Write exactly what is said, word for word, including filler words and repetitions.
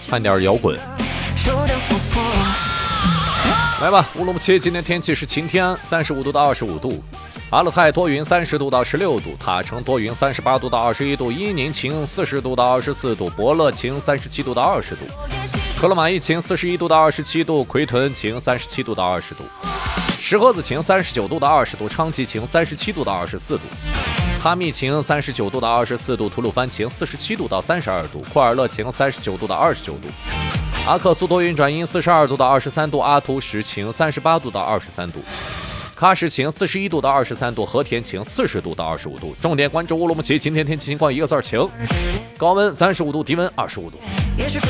看点摇滚。来吧，乌鲁木齐今天天气是晴天，三十五度到二十五度；阿勒泰多云，三十度到十六度；塔城多云，三十八度到二十一度；伊宁晴，四十度到二十四度；博乐晴，三十七度到二十度；克勒玛依晴，四十一度到二十七度；奎屯晴，三十七度到二十度；石河子晴，三十九度到二十度；昌吉晴，三十七度到二十四度；哈密晴，三十九度到二十四度；吐鲁番晴，四十七度到三十二度；库尔勒晴，三十九度到二十九度；阿克苏多云转阴，四十二度到二十三度；阿图什晴，三十八度到二十三度；喀什晴，四十一度到二十三度；和田晴，四十度到二十五度。重点关注乌鲁木齐今天天气情况，一个字儿晴，高温三十五度，低温二十五度。